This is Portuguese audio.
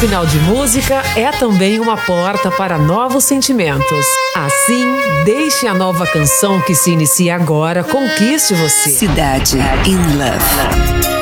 final de música é também uma porta para novos sentimentos. Assim, deixe a nova canção que se inicia agora conquiste você. Cidade in Love.